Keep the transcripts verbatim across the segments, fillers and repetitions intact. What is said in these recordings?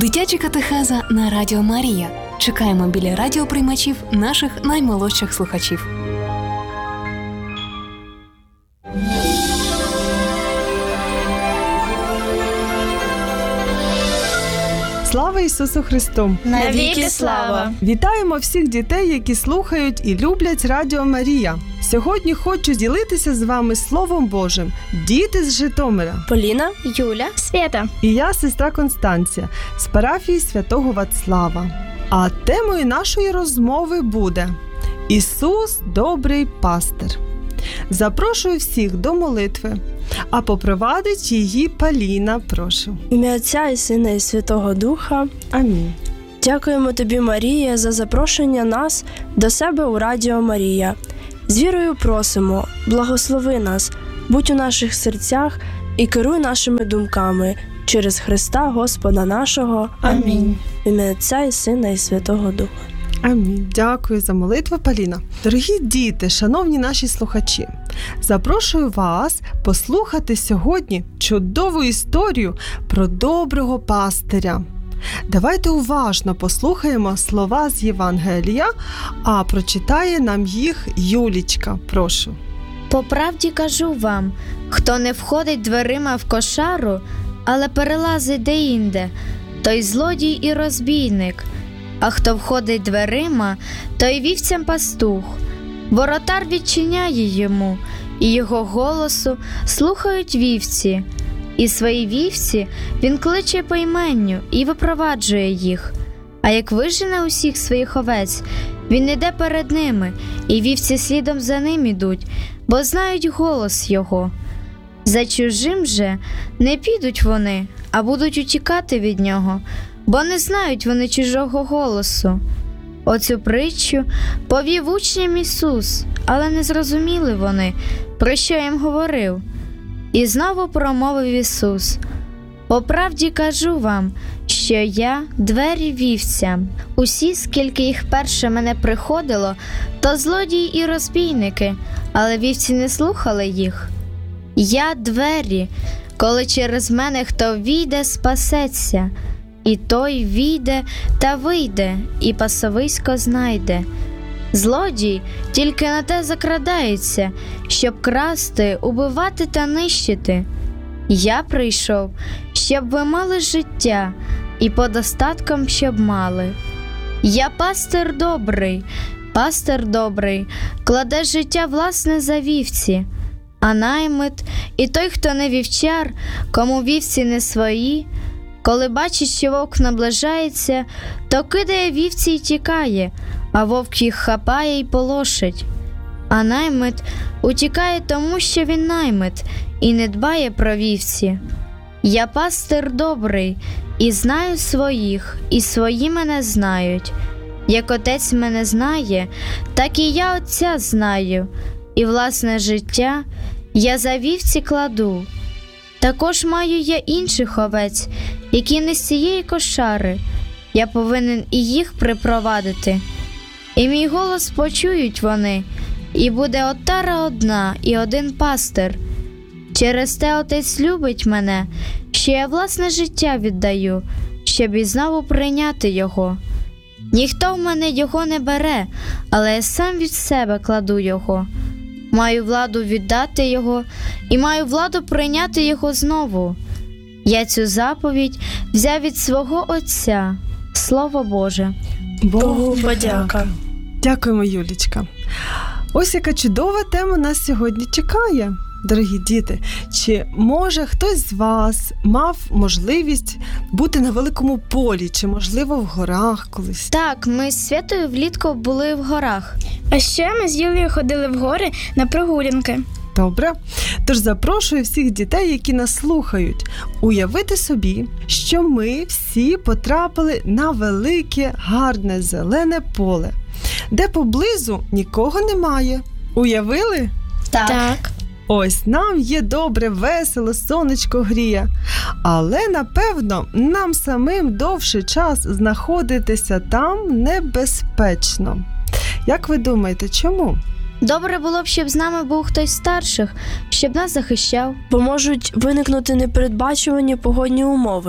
Дитяча катехеза на Радіо Марія. Чекаємо біля радіоприймачів наших наймолодших слухачів. Слава Ісусу Христу! Навіки слава! Вітаємо всіх дітей, які слухають і люблять Радіо Марія. Сьогодні хочу ділитися з вами Словом Божим. Діти з Житомира. Поліна, Юля, Свята. І я, сестра Констанція, з парафії Святого Вацлава. А темою нашої розмови буде «Ісус – добрий пастир». Запрошую всіх до молитви, а попровадить її Поліна, прошу. Ім'я Отця і Сина і Святого Духа. Амінь. Дякуємо тобі, Марія, за запрошення нас до себе у Радіо Марія. З вірою просимо, благослови нас, будь у наших серцях і керуй нашими думками через Христа Господа нашого. Амінь. Ім'я Отця і Сина і Святого Духа. Амінь. Дякую за молитву, Поліна. Дорогі діти, шановні наші слухачі, запрошую вас послухати сьогодні чудову історію про доброго пастиря. Давайте уважно послухаємо слова з Євангелія, а прочитає нам їх Юлічка. Прошу. По правді кажу вам, хто не входить дверима в кошару, але перелазить деінде, той злодій і розбійник. А хто входить дверима, той вівцям пастух. Воротар відчиняє йому, і його голосу слухають вівці. І свої вівці він кличе по іменню і випроваджує їх. А як вижене усіх своїх овець, він іде перед ними, і вівці слідом за ним ідуть, бо знають голос його. За чужим же не підуть вони, а будуть утікати від нього, бо не знають вони чужого голосу. Оцю притчу повів учням Ісус, але не зрозуміли вони, про що їм говорив. І знову промовив Ісус: «По правді кажу вам, що я двері вівцям. Усі, скільки їх перше мене приходило, то злодії і розбійники, але вівці не слухали їх. Я двері, коли через мене хто війде, спасеться, і той війде та вийде, і пасовисько знайде. Злодій тільки на те закрадається, щоб красти, убивати та нищити. Я прийшов, щоб ви мали життя, і подостатком, щоб мали. Я пастир добрий, пастир добрий, кладе життя власне за вівці. А наймит і той, хто не вівчар, кому вівці не свої, коли бачить, що вовк наближається, то кидає вівці й тікає, а вовк їх хапає й полошить. А наймит утікає тому, що він наймит, і не дбає про вівці. Я пастир добрий, і знаю своїх, і свої мене знають. Як отець мене знає, так і я отця знаю, і власне життя я за вівці кладу. Також маю я інших овець, які не з цієї кошари. Я повинен і їх припровадити. І мій голос почують вони, і буде отара одна і один пастир. Через те отець любить мене, що я власне життя віддаю, щоб і знову прийняти його. Ніхто в мене його не бере, але я сам від себе кладу його. Маю владу віддати його і маю владу прийняти його знову. Я цю заповідь взяв від свого Отця. Слово Боже. Богу подяка. Дякуємо, Юлічка. Ось яка чудова тема нас сьогодні чекає. Дорогі діти, чи може хтось з вас мав можливість бути на великому полі, чи, можливо, в горах колись? Так, ми з Святою влітку були в горах. А ще ми з Юлією ходили в гори на прогулянки. Добре. Тож запрошую всіх дітей, які нас слухають, уявити собі, що ми всі потрапили на велике, гарне, зелене поле, де поблизу нікого немає. Уявили? Так. Так. Ось нам є добре, весело, сонечко гріє. Але, напевно, нам самим довший час знаходитися там небезпечно. Як ви думаєте, чому? Добре було б, щоб з нами був хтось старших, щоб нас захищав. Бо можуть виникнути непередбачувані погодні умови.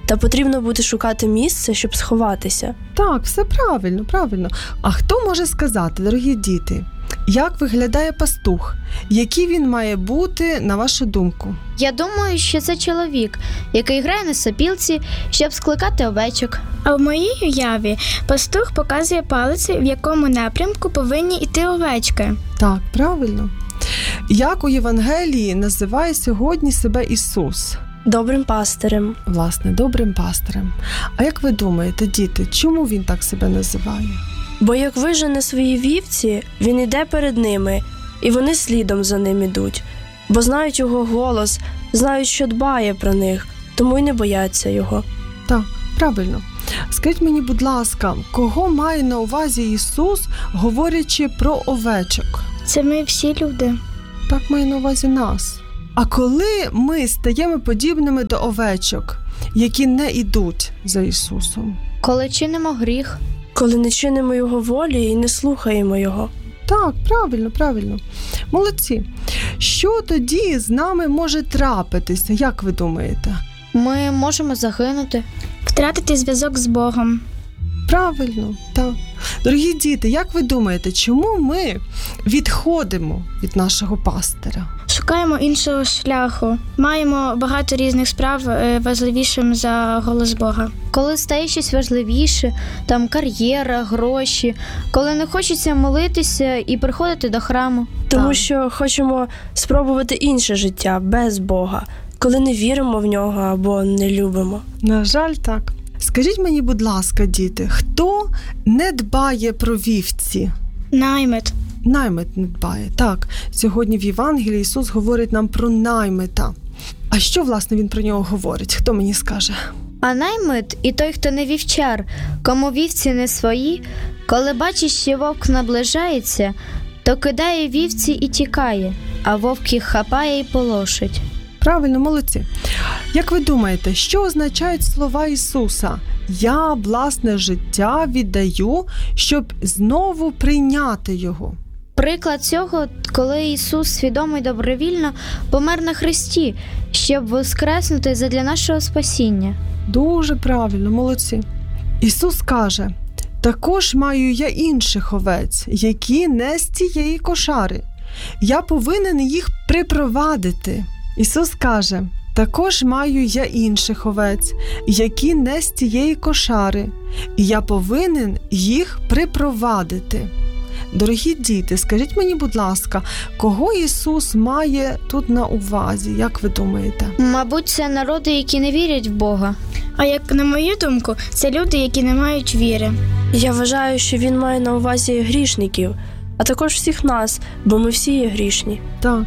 та потрібно буде шукати місце, щоб сховатися. Так, все правильно, правильно. А хто може сказати, дорогі діти, як виглядає пастух? Який він має бути, на вашу думку? Я думаю, що це чоловік, який грає на сопілці, щоб скликати овечок. А в моїй уяві пастух показує палицею, в якому напрямку повинні йти овечки. Так, правильно. Як у Євангелії називає сьогодні себе Ісус? Добрим пастирем. Власне, добрим пастирем. А як ви думаєте, діти, чому він так себе називає? Бо як вижене свої вівці, він іде перед ними, і вони слідом за ним ідуть. Бо знають його голос, знають, що дбає про них, тому й не бояться його. Так, правильно. Скажіть мені, будь ласка, кого має на увазі Ісус, говорячи про овечок? Це ми всі люди. Так має на увазі нас. А коли ми стаємо подібними до овечок, які не йдуть за Ісусом? Коли чинимо гріх. Коли не чинимо його волі і не слухаємо його. Так, правильно, правильно. Молодці. Що тоді з нами може трапитися, як ви думаєте? Ми можемо загинути. Втратити зв'язок з Богом. Правильно, так. Дорогі діти, як ви думаєте, чому ми відходимо від нашого пастиря? Шукаємо іншого шляху. Маємо багато різних справ е, важливішим за голос Бога. Коли стає щось важливіше, там кар'єра, гроші, коли не хочеться молитися і приходити до храму. Тому Так. що хочемо спробувати інше життя без Бога, коли не віримо в нього або не любимо. На жаль, так. Скажіть мені, будь ласка, діти, хто не дбає про вівці? Наймит. Наймит не дбає. Так, сьогодні в Євангелії Ісус говорить нам про наймита. А що, власне, він про нього говорить? Хто мені скаже? А наймит і той, хто не вівчар, кому вівці не свої, коли бачить, що вовк наближається, то кидає вівці і тікає, а вовк їх хапає і полошить. Правильно, молодці. Як ви думаєте, що означають слова Ісуса? Я власне життя віддаю, щоб знову прийняти його. Приклад цього, коли Ісус свідомо й добровільно помер на хресті, щоб воскреснути задля нашого спасіння. Дуже правильно, молодці. Ісус каже, також маю я інших овець, які не з цієї кошари. Я повинен їх припровадити. Ісус каже, також маю я інших овець, які не з цієї кошари, і я повинен їх припровадити. Дорогі діти, скажіть мені, будь ласка, кого Ісус має тут на увазі, як ви думаєте? Мабуть, це народи, які не вірять в Бога. А як на мою думку, це люди, які не мають віри. Я вважаю, що він має на увазі грішників, а також всіх нас, бо ми всі є грішні. Так.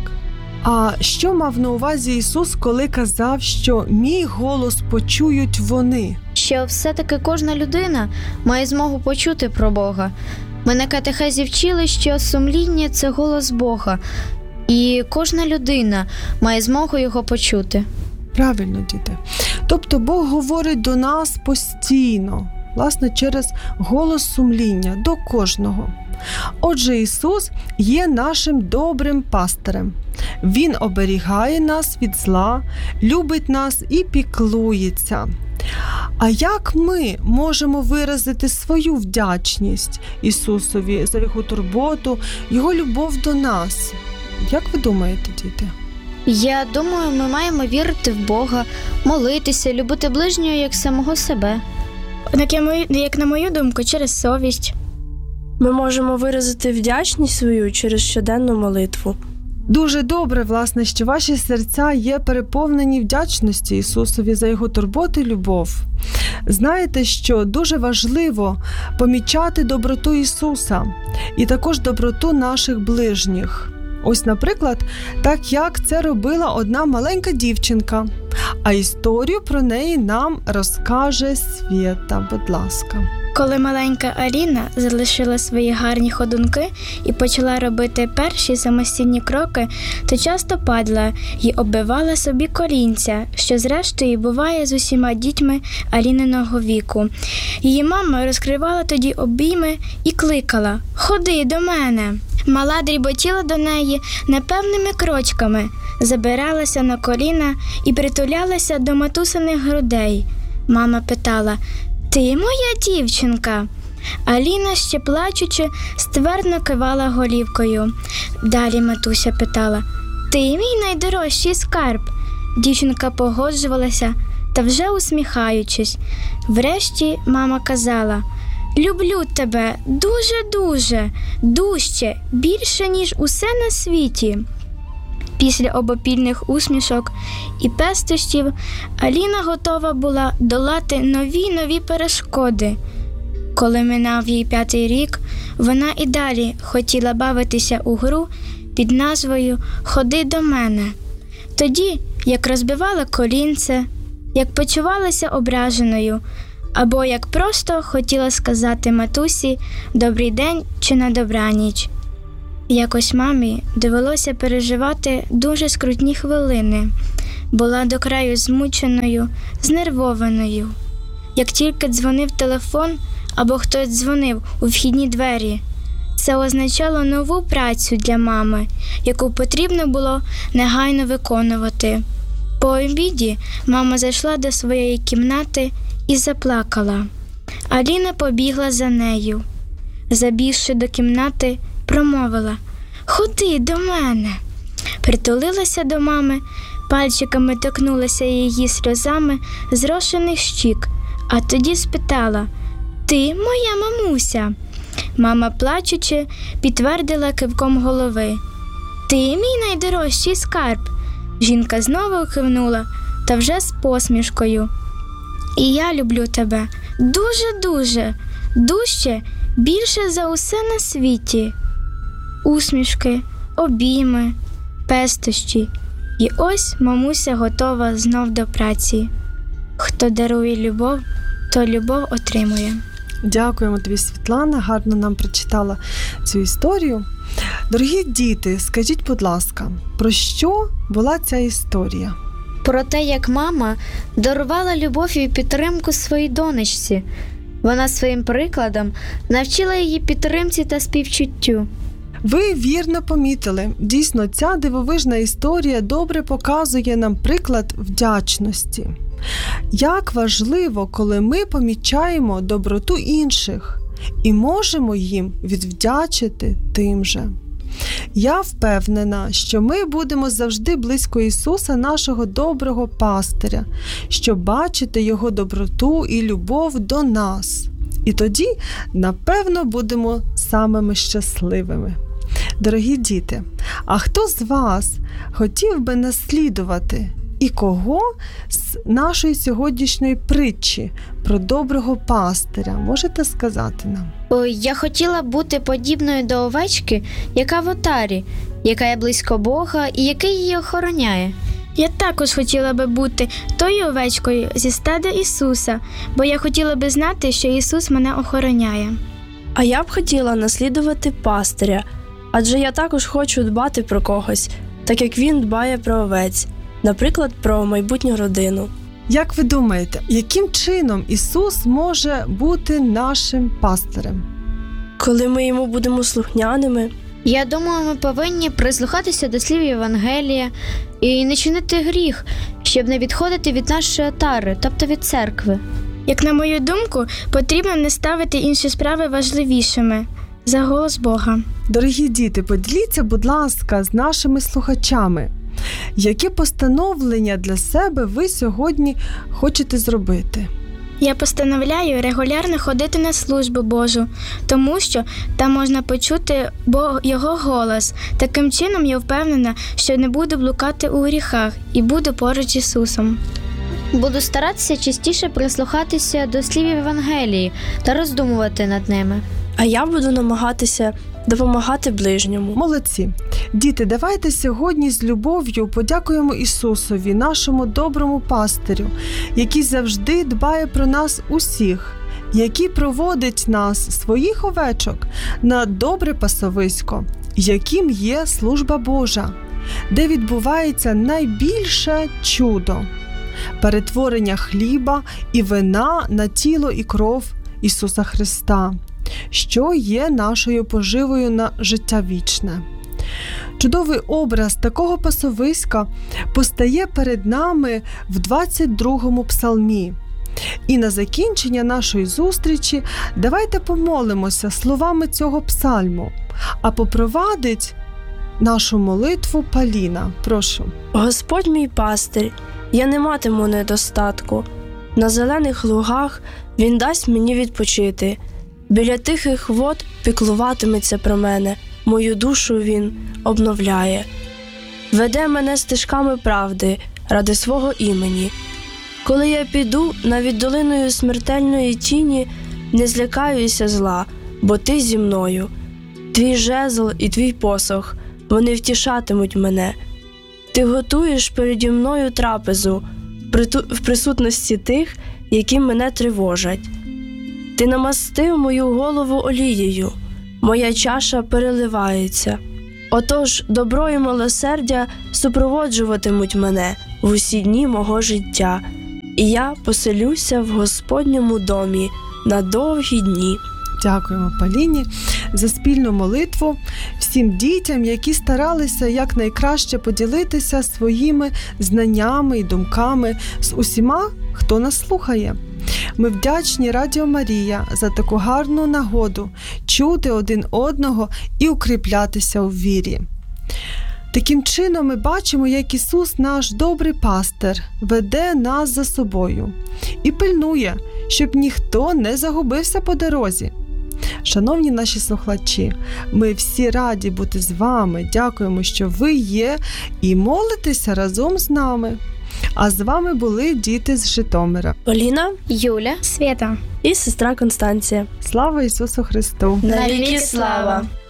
А що мав на увазі Ісус, коли казав, що мій голос почують вони? Що все-таки кожна людина має змогу почути про Бога. Ми на катехезі вчили, що сумління – це голос Бога, і кожна людина має змогу його почути. Правильно, діти. Тобто Бог говорить до нас постійно, власне, через голос сумління, до кожного. Отже, Ісус є нашим добрим пастирем. Він оберігає нас від зла, любить нас і піклується. А як ми можемо виразити свою вдячність Ісусові за Його турботу, Його любов до нас? Як ви думаєте, діти? Я думаю, ми маємо вірити в Бога, молитися, любити ближнього як самого себе. Як, я мою, як на мою думку, через совість. Ми можемо виразити вдячність свою через щоденну молитву. Дуже добре, власне, що ваші серця є переповнені вдячності Ісусові за Його турботу і любов. Знаєте, що дуже важливо помічати доброту Ісуса і також доброту наших ближніх. Ось, наприклад, так як це робила одна маленька дівчинка. А історію про неї нам розкаже Свєта, будь ласка. Коли маленька Аліна залишила свої гарні ходунки і почала робити перші самостійні кроки, то часто падала і оббивала собі колінця, що зрештою буває з усіма дітьми Аліниного віку. Її мама розкривала тоді обійми і кликала «Ходи до мене!». Мала дріботіла до неї непевними крочками, забиралася на коліна і притулялася до матусиних грудей. Мама питала: «Ти моя дівчинка?» Аліна, ще плачучи, ствердно кивала голівкою. Далі матуся питала: «Ти мій найдорожчий скарб?» Дівчинка погоджувалася, та вже усміхаючись. Врешті мама казала: «Люблю тебе дуже-дуже, дужче, більше, ніж усе на світі». Після обопільних усмішок і пестощів Аліна готова була долати нові-нові перешкоди. Коли минав їй п'ятий рік, вона і далі хотіла бавитися у гру під назвою «Ходи до мене». Тоді, як розбивала колінце, як почувалася ображеною, або як просто хотіла сказати матусі «добрий день» чи «на добраніч». Якось мамі довелося переживати дуже скрутні хвилини. Була до краю змученою, знервованою. Як тільки дзвонив телефон або хтось дзвонив у вхідні двері, це означало нову працю для мами, яку потрібно було негайно виконувати. По обіді мама зайшла до своєї кімнати і заплакала. Аліна побігла за нею. Забігши до кімнати, промовила: «Ходи до мене». Притулилася до мами, пальчиками торкнулася її сльозами зрошених щік, а тоді спитала: «Ти моя мамуся?» Мама, плачучи, підтвердила кивком голови: «Ти мій найдорожчий скарб». Жінка знову кивнула, та вже з посмішкою: «І я люблю тебе дуже-дуже, дужче, більше за усе на світі». Усмішки, обійми, пестощі. І ось мамуся готова знов до праці. Хто дарує любов, то любов отримує. Дякуємо тобі, Світлана, гарно нам прочитала цю історію. Дорогі діти, скажіть, будь ласка, про що була ця історія? Про те, як мама дарувала любов і підтримку своїй донечці. Вона своїм прикладом навчила її підтримці та співчуттю. Ви вірно помітили. Дійсно, ця дивовижна історія добре показує нам приклад вдячності. Як важливо, коли ми помічаємо доброту інших і можемо їм відвдячити тим же. Я впевнена, що ми будемо завжди близько Ісуса, нашого доброго пастиря, щоб бачити Його доброту і любов до нас. І тоді, напевно, будемо самими щасливими. Дорогі діти, а хто з вас хотів би наслідувати і кого з нашої сьогоднішньої притчі про доброго пастиря? Можете сказати нам? Ой, я хотіла бути подібною до овечки, яка в отарі, яка є близько Бога і який її охороняє. Я також хотіла би бути тою овечкою зі стада Ісуса, бо я хотіла би знати, що Ісус мене охороняє. А я б хотіла наслідувати пастиря, адже я також хочу дбати про когось, так як він дбає про овець, наприклад, про майбутню родину. Як ви думаєте, яким чином Ісус може бути нашим пастирем? Коли ми йому будемо слухняними, Я думаю, ми повинні прислухатися до слів Євангелія і не чинити гріх, щоб не відходити від нашої отари, тобто від церкви. Як на мою думку, потрібно не ставити інші справи важливішими за голос Бога. Дорогі діти, поділіться, будь ласка, з нашими слухачами, які постановлення для себе ви сьогодні хочете зробити? Я постановляю регулярно ходити на службу Божу, тому що там можна почути Його голос. Таким чином я впевнена, що не буду блукати у гріхах і буду поруч з Ісусом. Буду старатися частіше прислухатися до слів Євангелії та роздумувати над ними. а я буду намагатися допомагати ближньому. Молодці! Діти, давайте сьогодні з любов'ю подякуємо Ісусові, нашому доброму пастирю, який завжди дбає про нас усіх, який проводить нас, своїх овечок, на добре пасовисько, яким є служба Божа, де відбувається найбільше чудо – перетворення хліба і вина на тіло і кров Ісуса Христа, що є нашою поживою на життя вічне. Чудовий образ такого пасовиська постає перед нами в двадцять другому псалмі. І на закінчення нашої зустрічі давайте помолимося словами цього псальму, а попровадить нашу молитву Поліна. Прошу. Господь мій пастир, я не матиму недостатку. На зелених лугах Він дасть мені відпочити. Біля тихих вод піклуватиметься про мене, мою душу Він обновляє. Веде мене стежками правди ради свого імені. Коли я піду навіть долиною смертельної тіні, не злякаюся зла, бо Ти зі мною. Твій жезл і Твій посох, вони втішатимуть мене. Ти готуєш переді мною трапезу в присутності тих, які мене тривожать. Ти намастив мою голову олією, моя чаша переливається. Отож, добро і милосердя супроводжуватимуть мене в усі дні мого життя, і я поселюся в Господньому домі на довгі дні. Дякуємо Поліні за спільну молитву всім дітям, які старалися якнайкраще поділитися своїми знаннями і думками з усіма, хто нас слухає. Ми вдячні Радіо Марія за таку гарну нагоду чути один одного і укріплятися у вірі. Таким чином ми бачимо, як Ісус, наш добрий пастир, веде нас за собою і пильнує, щоб ніхто не загубився по дорозі. Шановні наші слухачі, ми всі раді бути з вами, дякуємо, що ви є і молитеся разом з нами. А з вами були діти з Житомира. Поліна, Юля, Свята і сестра Констанція. Слава Ісусу Христу! Навіки слава!